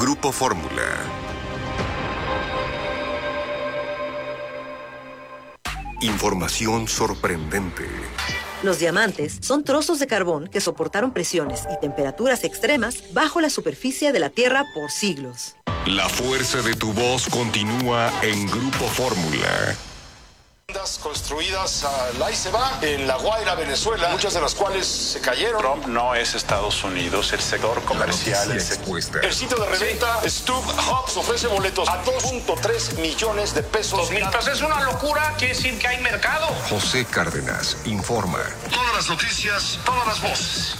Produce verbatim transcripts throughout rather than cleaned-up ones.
Grupo Fórmula. Información sorprendente. Los diamantes son trozos de carbón que soportaron presiones y temperaturas extremas bajo la superficie de la Tierra por siglos. La fuerza de tu voz continúa en Grupo Fórmula. Construidas a la y se va en La Guaira, Venezuela, muchas de las cuales se cayeron. Trump no es Estados Unidos, el sector comercial. El, el sitio de reventa sí. StubHub ofrece boletos a dos punto tres millones de pesos. dos mil pesos es una locura, quiere decir que hay mercado. José Cárdenas informa. Todas las noticias, todas las voces.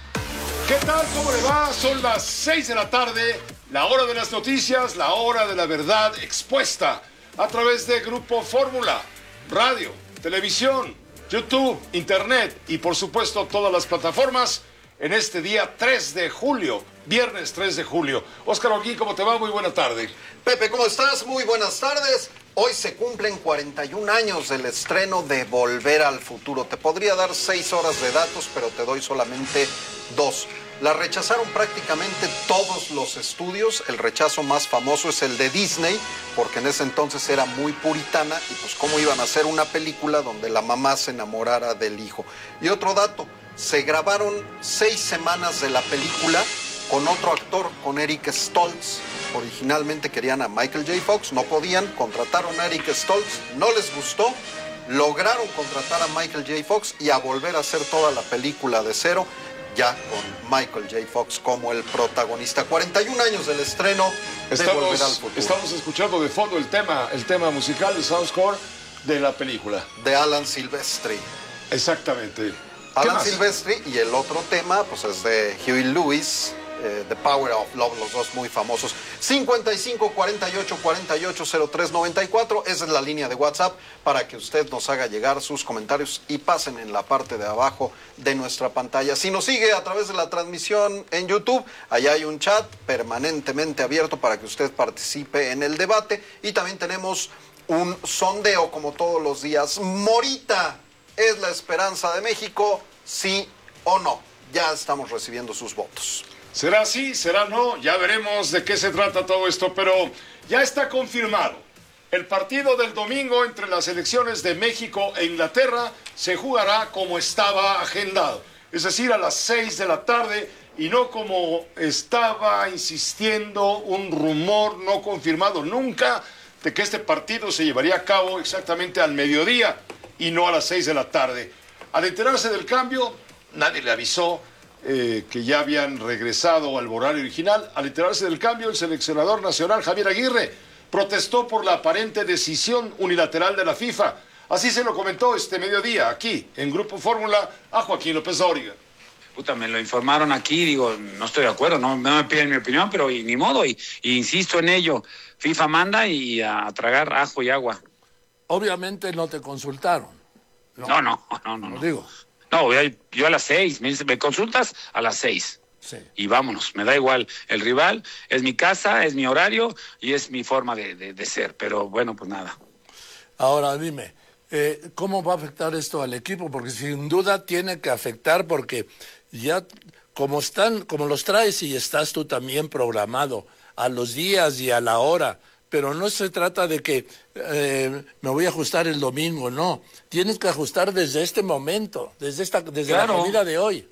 ¿Qué tal? ¿Cómo le va? Son las seis de la tarde, la hora de las noticias, la hora de la verdad expuesta a través de Grupo Fórmula. Radio, televisión, YouTube, internet y por supuesto todas las plataformas en este día tres de julio, viernes tres de julio. Óscar Olguín, ¿cómo te va? Muy buena tarde. Pepe, ¿cómo estás? Muy buenas tardes. Hoy se cumplen cuarenta y un años del estreno de Volver al Futuro. Te podría dar seis horas de datos, pero te doy solamente dos. La rechazaron prácticamente todos los estudios. El rechazo más famoso es el de Disney, porque en ese entonces era muy puritana y pues cómo iban a hacer una película donde la mamá se enamorara del hijo. Y otro dato, se grabaron seis semanas de la película con otro actor, con Eric Stoltz. Originalmente querían a Michael J. Fox, no podían, contrataron a Eric Stoltz, no les gustó, lograron contratar a Michael J. Fox y a volver a hacer toda la película de cero, ya con Michael J. Fox como el protagonista. cuarenta y un años del estreno de estamos, Volver al Futuro. Estamos escuchando de fondo el tema, el tema musical, el soundscore de la película. De Alan Silvestri. Exactamente. Alan Silvestri, y el otro tema pues es de Huey Lewis, eh, The Power of Love, los dos muy famosos. cincuenta y cinco, cuarenta y ocho, cuarenta y ocho, cero tres, noventa y cuatro, esa es la línea de WhatsApp para que usted nos haga llegar sus comentarios y pasen en la parte de abajo de nuestra pantalla. Si nos sigue a través de la transmisión en YouTube, allá hay un chat permanentemente abierto para que usted participe en el debate, y también tenemos un sondeo como todos los días. Morita es la esperanza de México, sí o no. Ya estamos recibiendo sus votos. ¿Será sí? ¿Será no? Ya veremos de qué se trata todo esto, pero ya está confirmado. El partido del domingo entre las selecciones de México e Inglaterra se jugará como estaba agendado, es decir, a las seis de la tarde, y no como estaba insistiendo un rumor no confirmado nunca de que este partido se llevaría a cabo exactamente al mediodía y no a las seis de la tarde. Al enterarse del cambio, nadie le avisó Eh, que ya habían regresado al horario original. Al enterarse del cambio, el seleccionador nacional Javier Aguirre protestó por la aparente decisión unilateral de la FIFA. Así se lo comentó este mediodía aquí en Grupo Fórmula a Joaquín López Dóriga. Puta, me lo informaron aquí, digo, no estoy de acuerdo, no, no me piden mi opinión, pero y, ni modo, y, y insisto en ello. FIFA manda y a, a tragar ajo y agua. Obviamente no te consultaron. No, no, no, no, no. Lo digo. No, yo a las seis, me, me consultas a las seis. Sí. Y vámonos, me da igual. El rival es mi casa, es mi horario y es mi forma de, de, de ser. Pero bueno, pues nada. Ahora dime, eh, ¿cómo va a afectar esto al equipo? Porque sin duda tiene que afectar, porque ya como están, como los traes y estás tú también programado a los días y a la hora. Pero no se trata de que eh, me voy a ajustar el domingo, no. Tienes que ajustar desde este momento, desde esta, desde claro. la comida de hoy.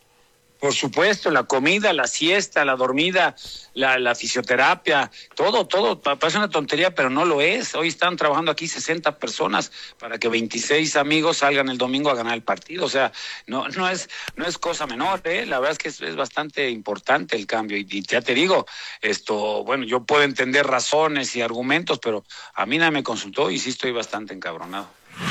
Por supuesto, la comida, la siesta, la dormida, la, la fisioterapia, todo, todo, parece una tontería, pero no lo es. Hoy están trabajando aquí sesenta personas para que veintiséis amigos salgan el domingo a ganar el partido. O sea, no, no es, no es cosa menor, ¿eh? La verdad es que es, es bastante importante el cambio. Y, y ya te digo, esto, bueno, yo puedo entender razones y argumentos, pero a mí nadie me consultó y sí estoy bastante encabronado.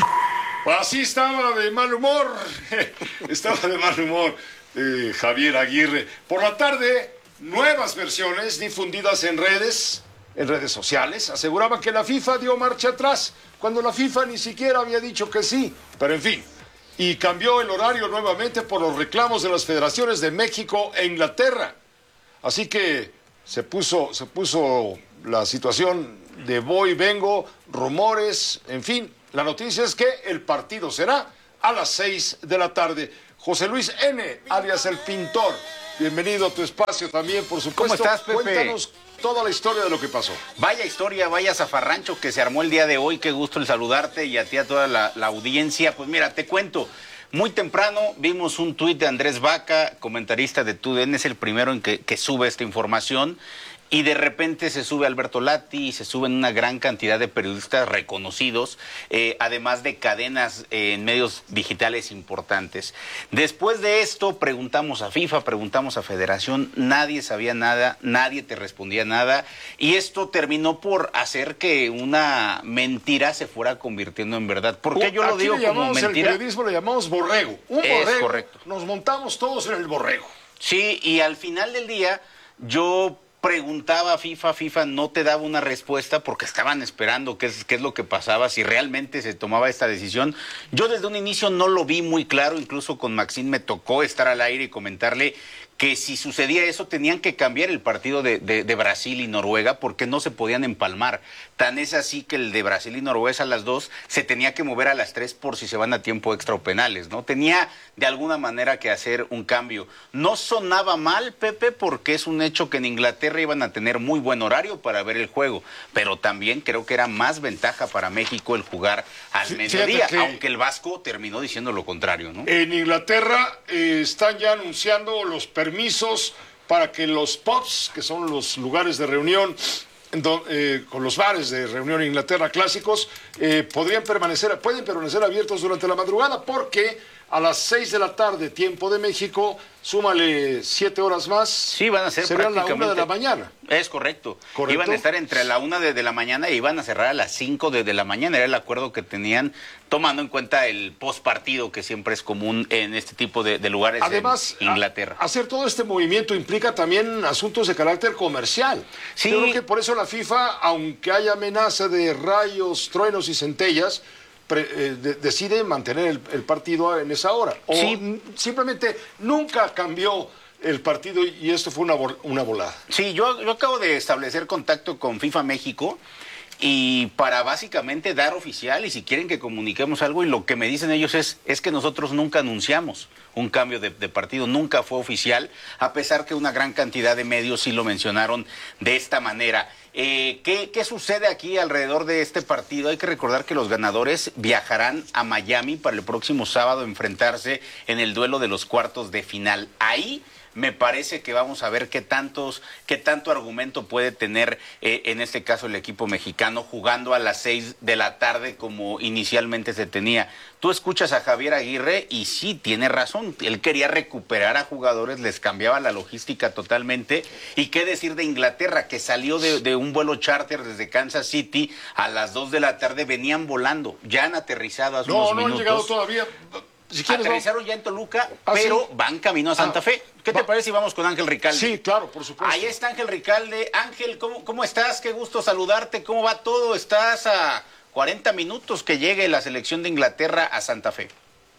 Así estaba de mal humor, estaba de mal humor. Eh, Javier Aguirre. Por la tarde, nuevas versiones difundidas en redes, en redes sociales, aseguraban que la FIFA dio marcha atrás, cuando la FIFA ni siquiera había dicho que sí, pero en fin, y cambió el horario nuevamente por los reclamos de las federaciones de México e Inglaterra. Así que se puso, se puso la situación de voy, vengo, rumores, en fin, la noticia es que el partido será a las seis de la tarde. José Luis N., alias El Pintor, bienvenido a tu espacio también, por supuesto. ¿Cómo estás, Pepe? Cuéntanos toda la historia de lo que pasó. Vaya historia, vaya zafarrancho que se armó el día de hoy. Qué gusto el saludarte y a ti, a toda la, la audiencia. Pues mira, te cuento. Muy temprano vimos un tuit de Andrés Vaca, comentarista de TUDN, es el primero en que, que sube esta información. Y de repente se sube Alberto Lati y se suben una gran cantidad de periodistas reconocidos, eh, además de cadenas eh, en medios digitales importantes. Después de esto preguntamos a FIFA, preguntamos a Federación, nadie sabía nada, nadie te respondía nada. Y esto terminó por hacer que una mentira se fuera convirtiendo en verdad. ¿Por qué yo lo Aquí digo le como llamamos, mentira? El periodismo le llamamos borrego. Un Es borrego. correcto. Nos montamos todos en el borrego. Sí, y al final del día yo preguntaba a FIFA, FIFA no te daba una respuesta porque estaban esperando qué es, qué es lo que pasaba, si realmente se tomaba esta decisión. Yo desde un inicio no lo vi muy claro, incluso con Maxine me tocó estar al aire y comentarle que si sucedía eso tenían que cambiar el partido de, de, de Brasil y Noruega porque no se podían empalmar. Tan es así que el de Brasil y Noruega a las dos se tenía que mover a las tres por si se van a tiempo extra o penales, ¿no? Tenía de alguna manera que hacer un cambio. No sonaba mal, Pepe, porque es un hecho que en Inglaterra iban a tener muy buen horario para ver el juego, pero también creo que era más ventaja para México el jugar al Sí, mediodía, que aunque el Vasco terminó diciendo lo contrario, ¿no? En Inglaterra eh, están ya anunciando los permisos para que los pubs, que son los lugares de reunión, do, eh, con los bares de reunión en Inglaterra clásicos, eh, podrían permanecer, pueden permanecer abiertos durante la madrugada porque a las seis de la tarde, tiempo de México, súmale siete horas más. Sí, van a ser serían la prácticamente una de la mañana. Es correcto. ¿Correcto? Iban a estar entre la una de, de la mañana y iban a cerrar a las cinco de, de la mañana. Era el acuerdo que tenían, tomando en cuenta el post partido que siempre es común en este tipo de, de lugares. Además, en Inglaterra. A, hacer todo este movimiento implica también asuntos de carácter comercial. Sí. Yo creo que por eso la FIFA, aunque haya amenaza de rayos, truenos y centellas, Pre, eh, de, decide mantener el, el partido en esa hora. O Sí. simplemente nunca cambió el partido y esto fue una, una volada. Sí, yo, yo acabo de establecer contacto con FIFA México y para básicamente dar oficial y si quieren que comuniquemos algo y lo que me dicen ellos es, es que nosotros nunca anunciamos un cambio de, de partido, nunca fue oficial, a pesar que una gran cantidad de medios sí lo mencionaron de esta manera. Eh, ¿qué, ¿Qué sucede aquí alrededor de este partido? Hay que recordar que los ganadores viajarán a Miami para el próximo sábado a enfrentarse en el duelo de los cuartos de final. Ahí me parece que vamos a ver qué tantos, qué tanto argumento puede tener eh, en este caso el equipo mexicano jugando a las seis de la tarde como inicialmente se tenía. Tú escuchas a Javier Aguirre y sí, tiene razón, él quería recuperar a jugadores, les cambiaba la logística totalmente. Y qué decir de Inglaterra, que salió de, de un vuelo charter desde Kansas City a las dos de la tarde, venían volando, ya han aterrizado hace No, unos no minutos. han llegado todavía. Si quieres, Aterrizaron vamos. ya en Toluca, ¿Ah, pero sí? van camino a Santa Ah, Fe. ¿Qué te va. parece si vamos con Ángel Ricalde? Sí, claro, por supuesto. Ahí está Ángel Ricalde. Ángel, ¿cómo, cómo estás? Qué gusto saludarte. ¿Cómo va todo? Estás a cuarenta minutos que llegue la selección de Inglaterra a Santa Fe.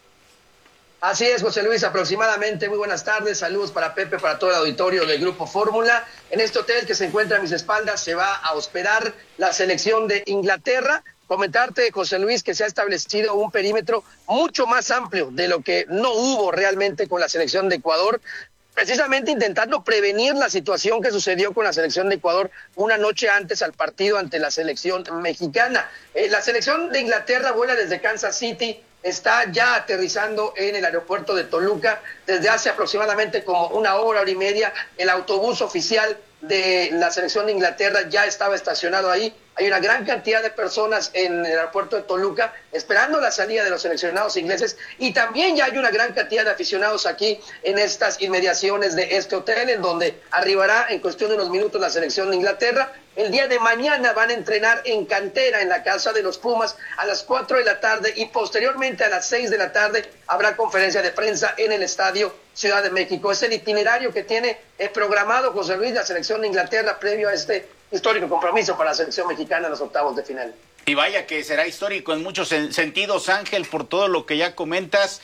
Así es, José Luis, aproximadamente. Muy buenas tardes, saludos para Pepe, para todo el auditorio del Grupo Fórmula. En este hotel que se encuentra a mis espaldas se va a hospedar la selección de Inglaterra. Comentarte, José Luis, que se ha establecido un perímetro mucho más amplio de lo que no hubo realmente con la selección de Ecuador, precisamente intentando prevenir la situación que sucedió con la selección de Ecuador una noche antes al partido ante la selección mexicana. Eh, la selección de Inglaterra vuela desde Kansas City, está ya aterrizando en el aeropuerto de Toluca desde hace aproximadamente como una hora, hora y media. El autobús oficial de la selección de Inglaterra ya estaba estacionado ahí. Hay una gran cantidad de personas en el aeropuerto de Toluca esperando la salida de los seleccionados ingleses y también ya hay una gran cantidad de aficionados aquí en estas inmediaciones de este hotel, en donde arribará en cuestión de unos minutos la selección de Inglaterra. El día de mañana van a entrenar en cantera en la casa de los Pumas a las cuatro de la tarde y posteriormente a las seis de la tarde habrá conferencia de prensa en el Estadio Ciudad de México. Es el itinerario que tiene eh, programado José Luis la selección de Inglaterra previo a este histórico compromiso para la selección mexicana en los octavos de final. Y vaya que será histórico en muchos sentidos, Ángel, por todo lo que ya comentas.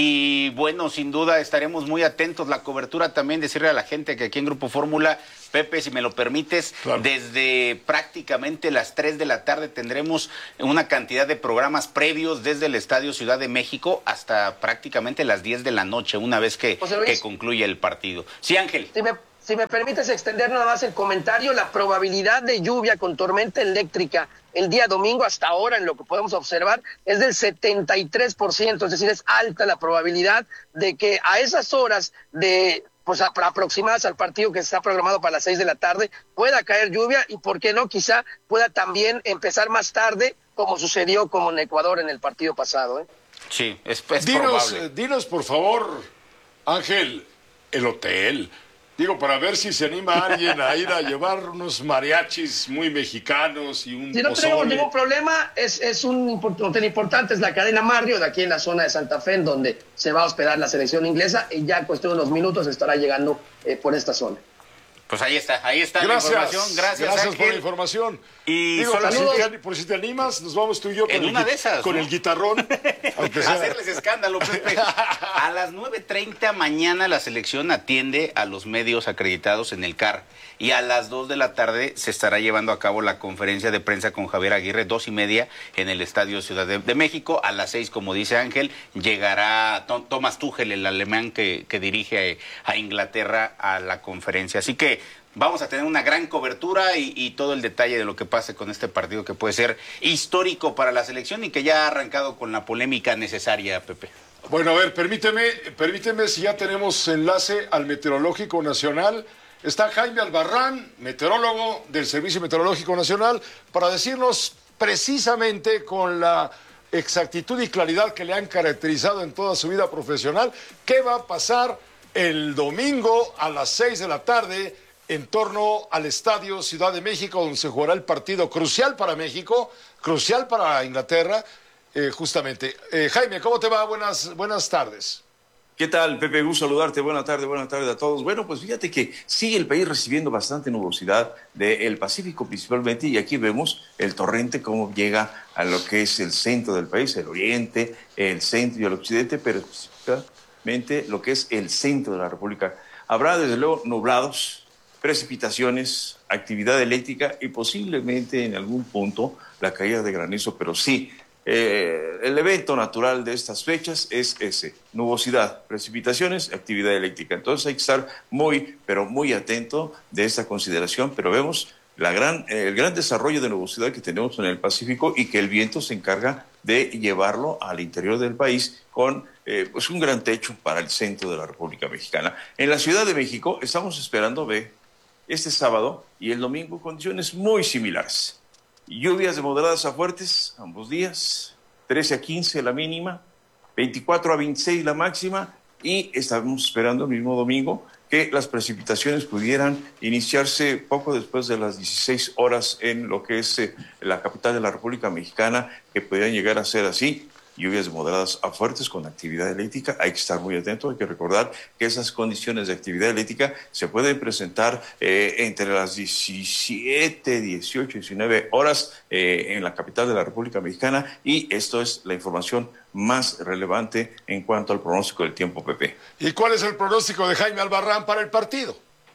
Y bueno, sin duda estaremos muy atentos. La cobertura también, decirle a la gente que aquí en Grupo Fórmula, Pepe, si me lo permites, claro, desde prácticamente las tres de la tarde tendremos una cantidad de programas previos desde el Estadio Ciudad de México hasta prácticamente las diez de la noche, una vez que, que concluye el partido. Sí, Ángel. Sí, me... Si me permites extender nada más el comentario, la probabilidad de lluvia con tormenta eléctrica el día domingo hasta ahora, en lo que podemos observar, es del setenta y tres por ciento, es decir, es alta la probabilidad de que a esas horas de pues aproximadas al partido que está programado para las seis de la tarde pueda caer lluvia y, por qué no, quizá pueda también empezar más tarde, como sucedió como en Ecuador en el partido pasado. ¿eh? Sí, es, es dinos, probable. Eh, dinos, por favor, Ángel, el hotel. Digo, para ver si se anima alguien a ir a llevar unos mariachis muy mexicanos y un Si no pozole. tenemos ningún problema, es, es un hotel importante, es la cadena Marriott, de aquí en la zona de Santa Fe, en donde se va a hospedar la selección inglesa, y ya en cuestión de unos minutos estará llegando eh, por esta zona. Pues ahí está, ahí está Gracias, la información. Gracias, gracias Ángel. por la información. Y Digo, por, si te, por si te animas, nos vamos tú y yo con, en el, una de esas, con ¿no? el guitarrón. Hacerles escándalo, Pepe. A las nueve treinta mañana la selección atiende a los medios acreditados en el C A R. Y a las dos de la tarde se estará llevando a cabo la conferencia de prensa con Javier Aguirre, dos y media, en el Estadio Ciudad de, de México. A las seis, como dice Ángel, llegará Thomas Tuchel, el alemán que, que dirige a, a Inglaterra, a la conferencia. Así que vamos a tener una gran cobertura y, y todo el detalle de lo que pase con este partido, que puede ser histórico para la selección y que ya ha arrancado con la polémica necesaria, Pepe. Bueno, a ver, permíteme, permíteme si ya tenemos enlace al Meteorológico Nacional. Está Jaime Albarrán, meteorólogo del Servicio Meteorológico Nacional, para decirnos precisamente con la exactitud y claridad que le han caracterizado en toda su vida profesional, qué va a pasar el domingo a las seis de la tarde en torno al Estadio Ciudad de México, donde se jugará el partido crucial para México, crucial para Inglaterra, eh, justamente. Eh, Jaime, ¿cómo te va? Buenas, buenas tardes. ¿Qué tal, Pepe? Gusto saludarte. Buenas tardes, buenas tardes a todos. Bueno, pues fíjate que sigue el país recibiendo bastante nubosidad del Pacífico principalmente, y aquí vemos el torrente cómo llega a lo que es el centro del país, el oriente, el centro y el occidente, pero específicamente lo que es el centro de la República. Habrá desde luego nublados, precipitaciones, actividad eléctrica y posiblemente en algún punto la caída de granizo, pero sí, eh, el evento natural de estas fechas es ese, nubosidad, precipitaciones, actividad eléctrica. Entonces hay que estar muy, pero muy atento de esta consideración, pero vemos la gran, eh, el gran desarrollo de nubosidad que tenemos en el Pacífico y que el viento se encarga de llevarlo al interior del país con eh, pues un gran techo para el centro de la República Mexicana. En la Ciudad de México estamos esperando ver este sábado y el domingo condiciones muy similares. Lluvias de moderadas a fuertes ambos días, trece a quince la mínima, veinticuatro a veintiséis la máxima, y estamos esperando el mismo domingo que las precipitaciones pudieran iniciarse poco después de las dieciséis horas en lo que es eh, la capital de la República Mexicana, que pudieran llegar a ser así. Lluvias moderadas a fuertes con actividad eléctrica. Hay que estar muy atento, hay que recordar que esas condiciones de actividad eléctrica se pueden presentar eh, entre las diecisiete, dieciocho, diecinueve horas eh, en la capital de la República Mexicana, y esto es la información más relevante en cuanto al pronóstico del tiempo, Pepe. ¿Y cuál es el pronóstico de Jaime Albarrán para el partido?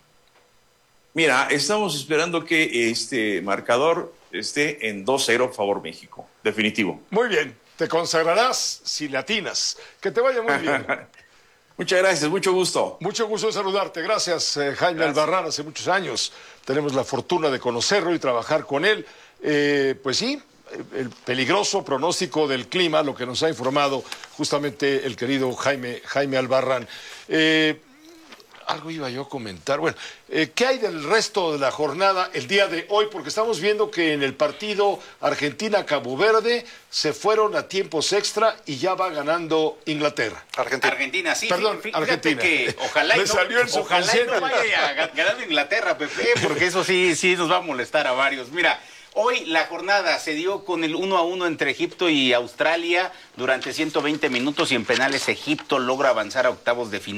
Mira, estamos esperando que este marcador esté en dos cero favor México, definitivo. Muy bien. Te consagrarás si le atinas. Que te vaya muy bien. Muchas gracias, mucho gusto. Mucho gusto de saludarte. Gracias, eh, Jaime gracias. Albarrán. Hace muchos años tenemos la fortuna de conocerlo y trabajar con él. Eh, pues sí, el peligroso pronóstico del clima, lo que nos ha informado justamente el querido Jaime, Jaime Albarrán. Eh, Algo iba yo a comentar. Bueno, eh, ¿qué hay del resto de la jornada el día de hoy? Porque estamos viendo que en el partido Argentina-Cabo Verde se fueron a tiempos extra y ya va ganando Inglaterra. Argentina, Argentina sí. Perdón, fíjate Argentina. Que ojalá y Me no, salió el ojalá y no vaya ganando Inglaterra, Pepe, porque eso sí, sí nos va a molestar a varios. Mira, hoy la jornada se dio con el uno a uno entre Egipto y Australia durante ciento veinte minutos, y en penales Egipto logra avanzar a octavos de final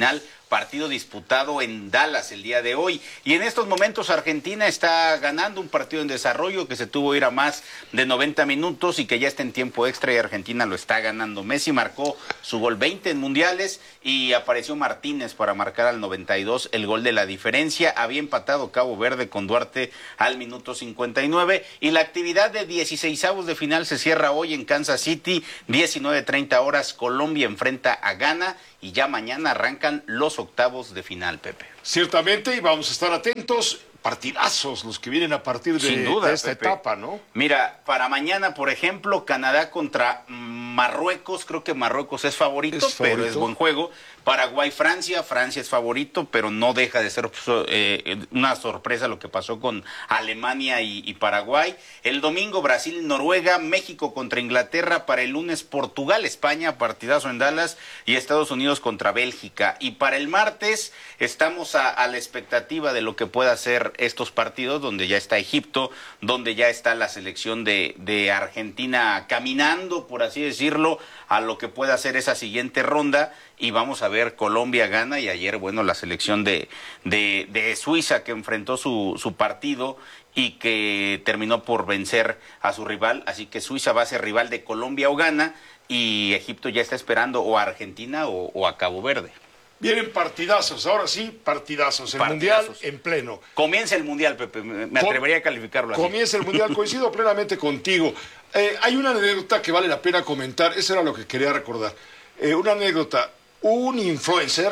partido disputado en Dallas el día de hoy. Y en estos momentos Argentina está ganando un partido en desarrollo que se tuvo que ir a más de noventa minutos y que ya está en tiempo extra, y Argentina lo está ganando. Messi marcó su gol veinte en mundiales y apareció Martínez para marcar al noventa y dos el gol de la diferencia. Había empatado Cabo Verde con Duarte al minuto cincuenta y nueve, y la actividad de dieciseisavos de final se cierra hoy en Kansas City, diecinueve treinta horas. Colombia enfrenta a Ghana y ya mañana arrancan los octavos de final, Pepe. Ciertamente, y vamos a estar atentos. Partidazos los que vienen a partir de, Sin duda, de esta Pepe. etapa, ¿no? Mira, para mañana, por ejemplo, Canadá contra Marruecos. Creo que Marruecos es favorito, Es favorito. pero es buen juego. Paraguay, Francia. Francia es favorito, pero no deja de ser eh, una sorpresa lo que pasó con Alemania y, y Paraguay. El domingo, Brasil, Noruega. México contra Inglaterra. Para el lunes, Portugal, España, partidazo en Dallas. Y Estados Unidos contra Bélgica. Y para el martes, estamos a, a la expectativa de lo que pueda ser estos partidos, donde ya está Egipto, donde ya está la selección de, de Argentina caminando, por así decirlo, a lo que pueda ser esa siguiente ronda. Y vamos a ver Colombia gana, y ayer, bueno, la selección de, de, de Suiza, que enfrentó su, su partido y que terminó por vencer a su rival. Así que Suiza va a ser rival de Colombia o Ghana, y Egipto ya está esperando o a Argentina o, o a Cabo Verde. Vienen partidazos, ahora sí, partidazos. El Partidazos. Mundial en pleno. Comienza el Mundial, Pepe, me, me Com- atrevería a calificarlo así. Comienza el Mundial, coincido plenamente contigo. Eh, hay una anécdota que vale la pena comentar, eso era lo que quería recordar. Eh, una anécdota, un influencer...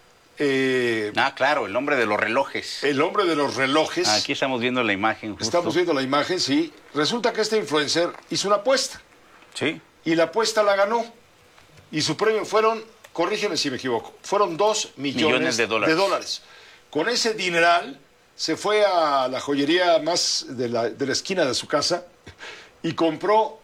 Eh, ah, claro, el hombre de los relojes. El hombre de los relojes. Aquí estamos viendo la imagen. Justo. Estamos viendo la imagen, sí. Resulta que este influencer hizo una apuesta. Sí. Y la apuesta la ganó. Y su premio fueron, corrígeme si me equivoco, fueron dos millones, Millones de dólares. de dólares. Con ese dineral se fue a la joyería más de la, de la esquina de su casa y compró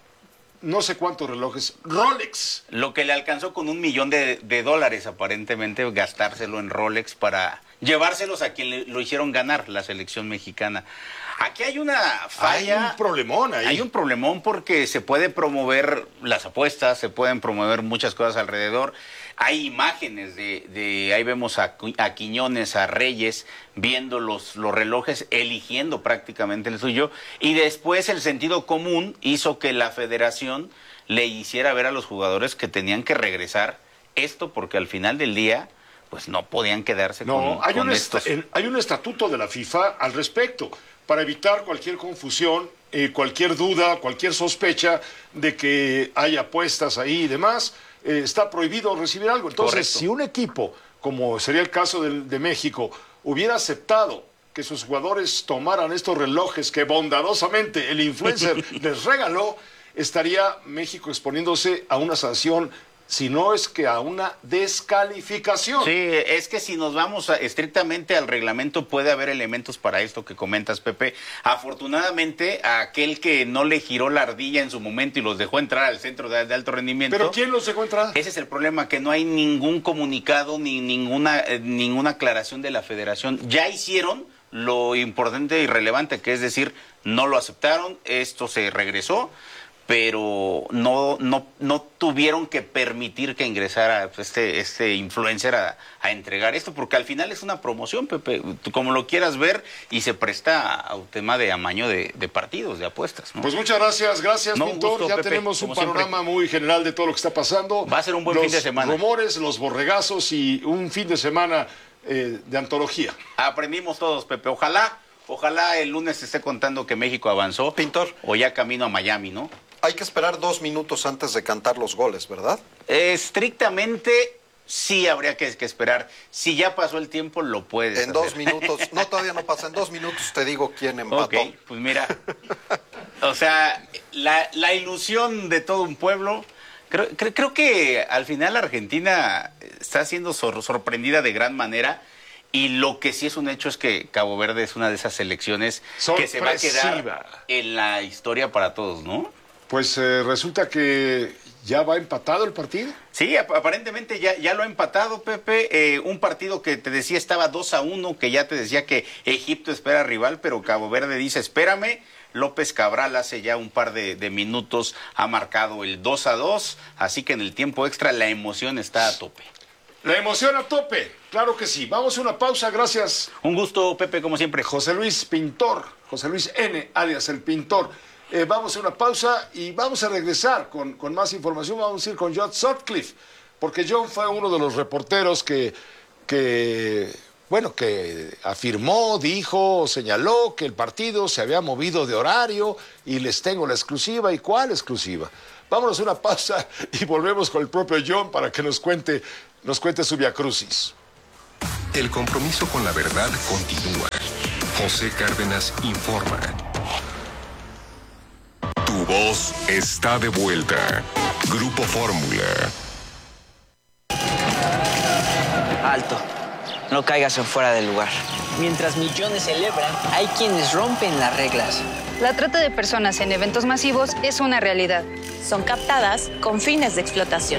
no sé cuántos relojes, Rolex. Lo que le alcanzó con un millón de, de dólares, aparentemente, gastárselo en Rolex para llevárselos a quien le, lo hicieron ganar, la selección mexicana. Aquí hay una falla. Hay un problemón ahí. Hay un problemón porque se puede promover las apuestas, se pueden promover muchas cosas alrededor. Hay imágenes de, de ahí vemos a, a Quiñones, a Reyes, viendo los, los relojes, eligiendo prácticamente el suyo. Y después el sentido común hizo que la federación le hiciera ver a los jugadores que tenían que regresar esto, porque al final del día pues no podían quedarse No, con, hay, con un estos. esta- hay un estatuto de la FIFA al respecto, para evitar cualquier confusión, eh, cualquier duda, cualquier sospecha de que hay apuestas ahí y demás. Eh, está prohibido recibir algo. Entonces, Correcto. si un equipo, como sería el caso del- de México, hubiera aceptado que sus jugadores tomaran estos relojes que bondadosamente el influencer les regaló, estaría México exponiéndose a una sanción, si no es que a una descalificación. Sí, es que si nos vamos a- estrictamente al reglamento, puede haber elementos para esto que comentas, Pepe. Afortunadamente, a aquel que no le giró la ardilla en su momento y los dejó entrar al centro de, de alto rendimiento. ¿Pero quién los dejó entrar? Ese es el problema, que no hay ningún comunicado ni ninguna, eh, ninguna aclaración de la federación. Ya hicieron lo importante y relevante, que es decir, no lo aceptaron, esto se regresó, pero no, no, no tuvieron que permitir que ingresara este, este influencer a, a entregar esto, porque al final es una promoción, Pepe, tú como lo quieras ver, y se presta a un tema de amaño de, de partidos, de apuestas, ¿no? Pues muchas gracias, gracias, No, un Pintor. gusto, ya Pepe, tenemos un como siempre. panorama muy general de todo lo que está pasando. Va a ser un buen Los fin de semana. rumores, los borregazos y un fin de semana eh, de antología. Aprendimos todos, Pepe. Ojalá, ojalá el lunes te esté contando que México avanzó. Pintor. O ya camino a Miami, ¿no? Hay que esperar dos minutos antes de cantar los goles, ¿verdad? Estrictamente, sí habría que, que esperar. Si ya pasó el tiempo, lo puedes En hacer. dos minutos, no, todavía no pasa, en dos minutos te digo quién empató. Ok, pues mira. O sea, la, la ilusión de todo un pueblo. Creo, creo, creo que al final Argentina está siendo sor- sorprendida de gran manera. Y lo que sí es un hecho es que Cabo Verde es una de esas selecciones que se va a quedar Sorpresiva. en la historia para todos, ¿no? Pues eh, resulta que ya va empatado el partido. Sí, ap- aparentemente ya, ya lo ha empatado, Pepe. Eh, un partido que te decía estaba dos a uno, que ya te decía que Egipto espera rival, pero Cabo Verde dice, espérame. López Cabral hace ya un par de, de minutos ha marcado el dos a dos, así que en el tiempo extra la emoción está a tope. La emoción a tope, claro que sí. Vamos a una pausa, gracias. Un gusto, Pepe, como siempre. José Luis Pintor, José Luis N, alias El Pintor. Eh, vamos a una pausa y vamos a regresar con, con más información. Vamos a ir con John Sutcliffe, porque John fue uno de los reporteros que, que, bueno, que afirmó, dijo, señaló que el partido se había movido de horario y les tengo la exclusiva. ¿Y cuál exclusiva? Vámonos a una pausa y volvemos con el propio John para que nos cuente, nos cuente su viacrucis. El compromiso con la verdad continúa. José Cárdenas informa. Tu voz está de vuelta. Grupo Fórmula. Alto. No caigas en fuera del lugar. Mientras millones celebran, hay quienes rompen las reglas. La trata de personas en eventos masivos es una realidad. Son captadas con fines de explotación.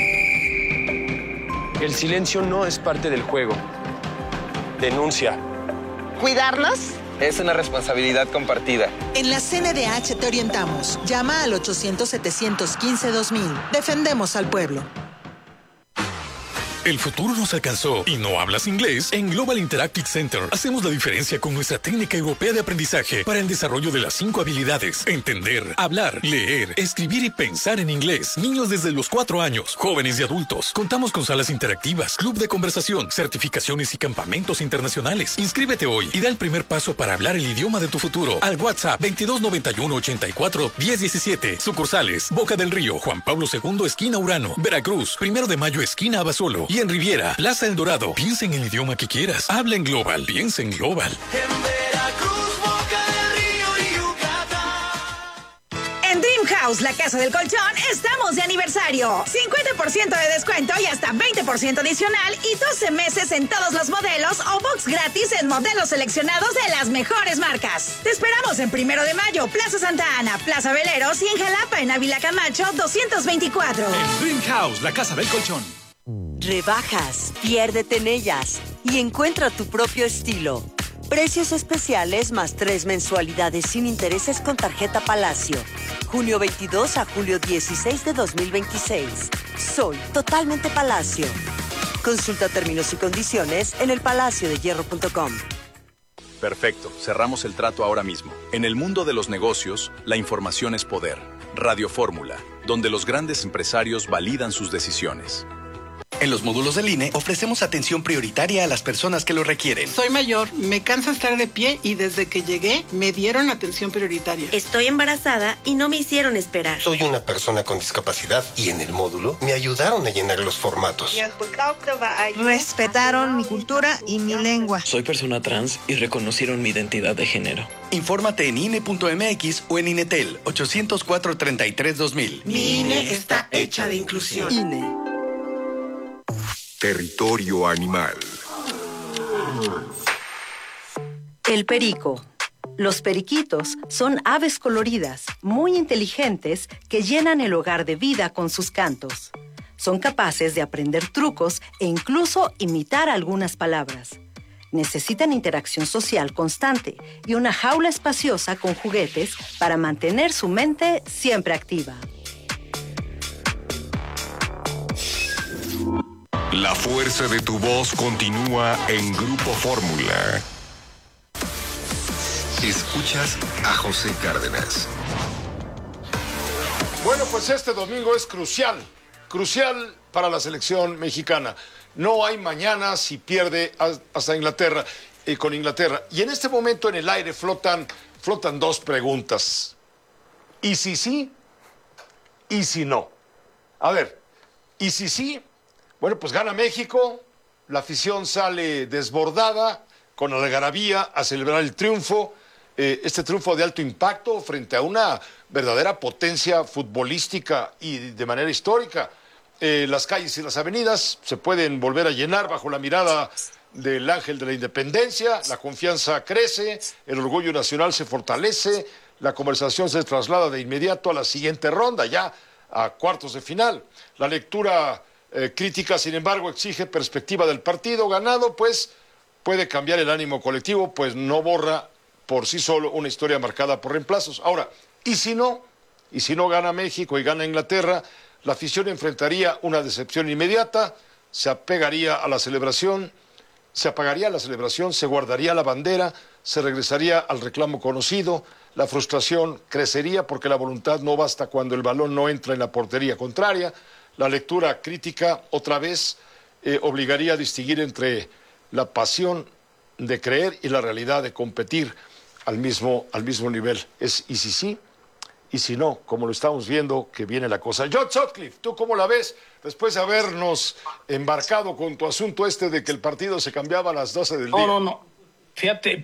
El silencio no es parte del juego. Denuncia. ¿Cuidarnos? Es una responsabilidad compartida. En la C N D H te orientamos. Llama al ochocientos, setecientos quince, dos mil. Defendemos al pueblo. El futuro nos alcanzó y no hablas inglés. En Global Interactive Center hacemos la diferencia con nuestra técnica europea de aprendizaje para el desarrollo de las cinco habilidades: entender, hablar, leer, escribir y pensar en inglés. Niños desde los cuatro años, jóvenes y adultos. Contamos con salas interactivas, club de conversación, certificaciones y campamentos internacionales. Inscríbete hoy y da el primer paso para hablar el idioma de tu futuro al WhatsApp veintidós noventa y uno, ochenta y cuatro, diez diecisiete. Sucursales: Boca del Río, Juan Pablo segundo, esquina Urano; Veracruz, Primero de Mayo, esquina Abasolo; y en Riviera, Plaza El Dorado. Piensa en el idioma que quieras. Habla en Global. Piensa en Global. En Veracruz, Boca del Río y Yucatán. En Dream House, la casa del colchón, estamos de aniversario. cincuenta por ciento de descuento y hasta veinte por ciento adicional y doce meses en todos los modelos o box gratis en modelos seleccionados de las mejores marcas. Te esperamos en Primero de Mayo, Plaza Santa Ana, Plaza Veleros y en Jalapa, en Ávila Camacho, doscientos veinticuatro. En Dream House, la casa del colchón. Rebajas, piérdete en ellas y encuentra tu propio estilo. Precios especiales más tres mensualidades sin intereses con tarjeta Palacio. junio veintidós a julio dieciséis de dos mil veintiséis. Soy totalmente Palacio. Consulta términos y condiciones en el palacio de hierro punto com. Perfecto, cerramos el trato ahora mismo. En el mundo de los negocios, la información es poder. Radio Fórmula, donde los grandes empresarios validan sus decisiones. En los módulos del I N E ofrecemos atención prioritaria a las personas que lo requieren. Soy mayor, me cansa estar de pie y desde que llegué me dieron atención prioritaria. Estoy embarazada y no me hicieron esperar. Soy una persona con discapacidad y en el módulo me ayudaron a llenar los formatos. Respetaron mi cultura y mi lengua. Soy persona trans y reconocieron mi identidad de género. Infórmate en I N E punto M X o en Inetel ochocientos cuatro, treinta y tres, dos mil. Mi I N E está hecha de inclusión. I N E. Territorio animal. El perico. Los periquitos son aves coloridas, muy inteligentes, que llenan el hogar de vida con sus cantos. Son capaces de aprender trucos e incluso imitar algunas palabras. Necesitan interacción social constante y una jaula espaciosa con juguetes para mantener su mente siempre activa. La fuerza de tu voz continúa en Grupo Fórmula. Escuchas a José Cárdenas. Bueno, pues este domingo es crucial, crucial para la selección mexicana. No hay mañana si pierde hasta Inglaterra, eh, con Inglaterra. Y en este momento en el aire flotan, flotan dos preguntas. ¿Y si sí? ¿Y si no? A ver, ¿y si sí? Bueno, pues gana México, la afición sale desbordada, con algarabía, a celebrar el triunfo, eh, este triunfo de alto impacto frente a una verdadera potencia futbolística y de manera histórica. Eh, las calles y las avenidas se pueden volver a llenar bajo la mirada del ángel de la independencia, la confianza crece, el orgullo nacional se fortalece, la conversación se traslada de inmediato a la siguiente ronda, ya a cuartos de final. La lectura Eh, crítica, sin embargo, exige perspectiva del partido ganado, pues puede cambiar el ánimo colectivo, pues no borra por sí solo una historia marcada por reemplazos. Ahora, ¿y si no? ¿Y si no gana México y gana Inglaterra? La afición enfrentaría una decepción inmediata, se apegaría a la celebración, se apagaría la celebración, se guardaría la bandera, se regresaría al reclamo conocido, la frustración crecería porque la voluntad no basta cuando el balón no entra en la portería contraria, la lectura crítica otra vez eh, obligaría a distinguir entre la pasión de creer y la realidad de competir al mismo, al mismo nivel. Es y si sí, y si no, como lo estamos viendo que viene la cosa. John Sutcliffe, ¿tú cómo la ves después de habernos embarcado con tu asunto este de que el partido se cambiaba a las doce del día? No, no, no. Fíjate,